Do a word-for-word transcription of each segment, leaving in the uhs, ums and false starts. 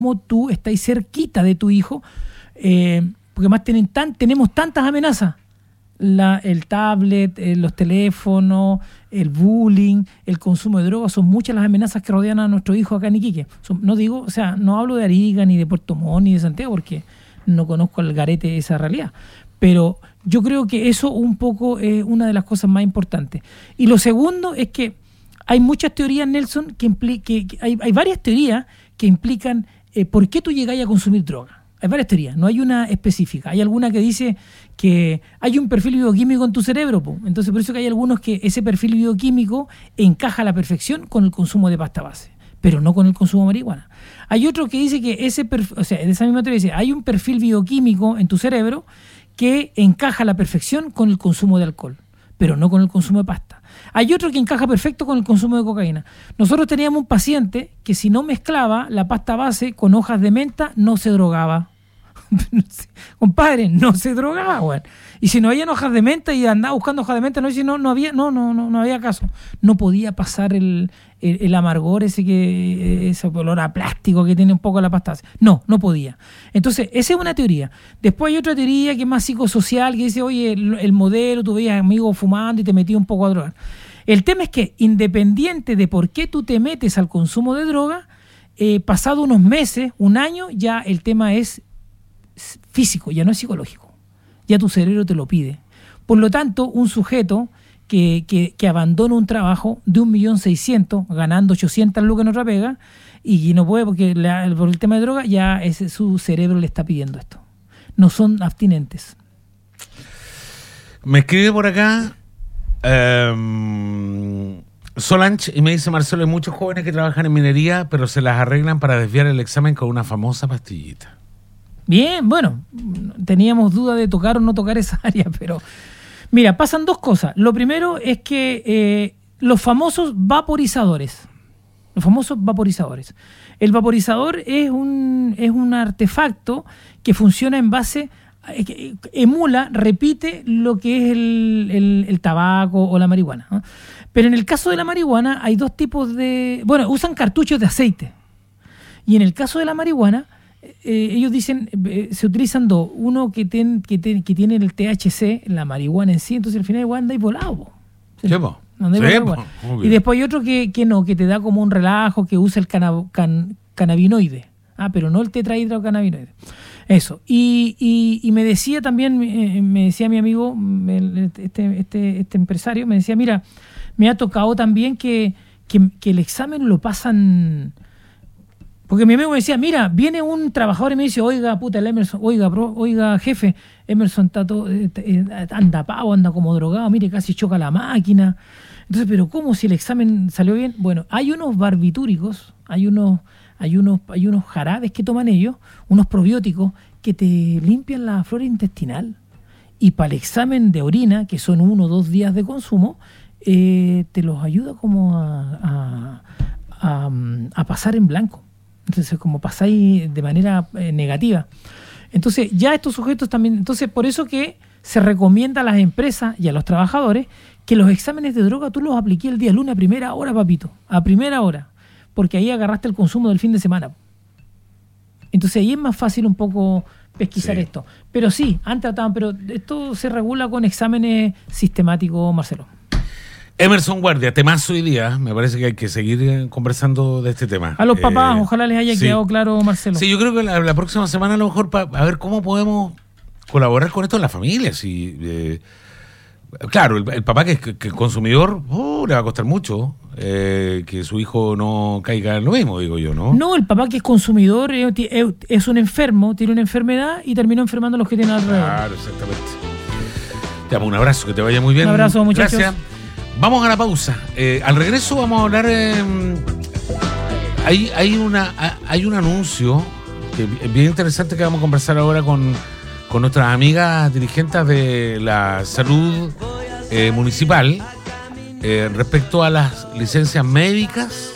como tú estás cerquita de tu hijo, eh, porque más tienen tan, tenemos tantas amenazas. La, el tablet, eh, los teléfonos, el bullying, el consumo de drogas, son muchas las amenazas que rodean a nuestros hijos acá en Iquique. Son, no digo, o sea, no hablo de Arica, ni de Puerto Montt, ni de Santiago, porque no conozco al garete de esa realidad. Pero yo creo que eso un poco es una de las cosas más importantes. Y lo segundo es que hay muchas teorías, Nelson, que, impli- que, que hay, hay varias teorías que implican eh, por qué tú llegáis a consumir droga. Hay varias teorías, no hay una específica. Hay alguna que dice que hay un perfil bioquímico en tu cerebro, po. Entonces por eso que hay algunos que ese perfil bioquímico encaja a la perfección con el consumo de pasta base, pero no con el consumo de marihuana. Hay otro que dice que ese perfil, o sea, de esa misma teoría dice, hay un perfil bioquímico en tu cerebro que encaja a la perfección con el consumo de alcohol, pero no con el consumo de pasta. Hay otro que encaja perfecto con el consumo de cocaína. Nosotros teníamos un paciente que si no mezclaba la pasta base con hojas de menta, no se drogaba. Compadre, no se drogaba, güey. Y si no había hojas de menta y andaba buscando hojas de menta, no, si no, no había, no, no, no, no había caso. No podía pasar el, el, el amargor, ese que, ese olor a plástico que tiene un poco la pasta base. No, no podía. Entonces, esa es una teoría. Después hay otra teoría que es más psicosocial, que dice, oye, el, el modelo, tú veías amigos fumando y te metías un poco a drogar. El tema es que, independiente de por qué tú te metes al consumo de droga, eh, pasado unos meses, un año, ya el tema es físico, ya no es psicológico. Ya tu cerebro te lo pide. Por lo tanto, un sujeto que, que, que abandona un trabajo de un millón seiscientos, ganando ochocientas lucas en otra pega, y no puede porque la, por el tema de droga, ya ese, su cerebro le está pidiendo esto. No son abstinentes. Me escribe por acá um, Solange y me dice, Marcelo, hay muchos jóvenes que trabajan en minería, pero se las arreglan para desviar el examen con una famosa pastillita. Bien, bueno, teníamos duda de tocar o no tocar esa área, pero mira, pasan dos cosas. Lo primero es que eh, los famosos vaporizadores, los famosos vaporizadores. El vaporizador es un, es un artefacto que funciona en base, eh, que emula, repite lo que es el, el, el tabaco o la marihuana, ¿no? Pero en el caso de la marihuana hay dos tipos de... Bueno, usan cartuchos de aceite. Y en el caso de la marihuana... Eh, ellos dicen, eh, se utilizan dos, uno que, ten, que, ten, que tiene el T H C, la marihuana en sí, entonces al final igual andáis volado. ¿Sí? Sí, y después hay otro que, que no, que te da como un relajo, que usa el cana, can, cannabinoide, ah, pero no el tetrahidrocannabinoide. Eso. Y, y, y me decía también, eh, me decía mi amigo, este, este, este empresario, me decía, mira, me ha tocado también que, que, que el examen lo pasan... Porque mi amigo me decía, mira, viene un trabajador y me dice, oiga, puta, el Emerson, oiga, bro, oiga, jefe, Emerson está todo, eh, anda pavo, anda como drogado, mire, casi choca la máquina. Entonces, pero ¿cómo si el examen salió bien? Bueno, hay unos barbitúricos, hay unos, hay unos, hay unos jarabes que toman ellos, unos probióticos que te limpian la flora intestinal. Y para el examen de orina, que son uno o dos días de consumo, eh, te los ayuda como a, a, a, a pasar en blanco. Entonces, como pasáis de manera eh, negativa. Entonces, ya estos sujetos también... Entonces, por eso que se recomienda a las empresas y a los trabajadores que los exámenes de droga tú los apliques el día lunes a primera hora, papito. A primera hora. Porque ahí agarraste el consumo del fin de semana. Entonces, ahí es más fácil un poco pesquisar sí. esto. Pero sí, han tratado... Pero esto se regula con exámenes sistemáticos, Marcelo. Emerson Guardia, temazo hoy día. Me parece que hay que seguir conversando de este tema. A los papás, eh, ojalá les haya sí. quedado claro, Marcelo. Sí, yo creo que la, la próxima semana a lo mejor para a ver cómo podemos colaborar con esto en la familia. Si, eh, claro, el, el papá que es que el consumidor, oh, le va a costar mucho eh, que su hijo no caiga en lo mismo, digo yo, ¿no? No, el papá que es consumidor es, es un enfermo, tiene una enfermedad y terminó enfermando a los que tienen alrededor. Claro, exactamente. Te damos un abrazo, que te vaya muy bien. Un abrazo, muchachos. Gracias. Vamos a la pausa. Eh, al regreso vamos a hablar... Eh, hay, hay, una, hay un anuncio que es bien interesante que vamos a conversar ahora con, con nuestras amigas dirigentes de la salud eh, municipal eh, respecto a las licencias médicas.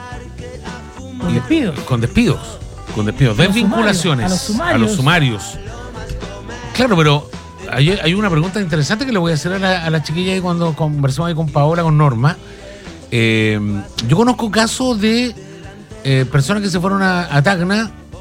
Con despidos. Con despidos. Con despidos. Desvinculaciones. A los sumarios. A los sumarios. Claro, pero... Hay, hay una pregunta interesante que le voy a hacer a la, a la chiquilla ahí cuando conversamos ahí con Paola, con Norma. Eh, yo conozco casos de eh, personas que se fueron a, a Tacna